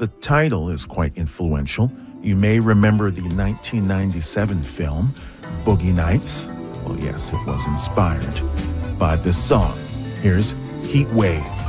The title is quite influential. You may remember the 1997 film, Boogie Nights. Well, yes, it was inspired by this song. Here's Heat Wave.